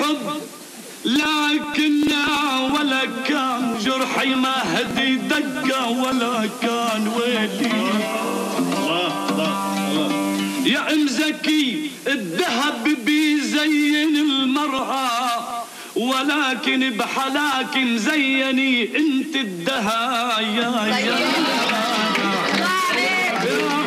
الحب لكن ولا كان جرحي ما هدي دقة ولا كان ويلي. الله الله الله يا ام زكي الذهب بيزين المرأة ولكن بحلاك مزيني انت الدهايا يا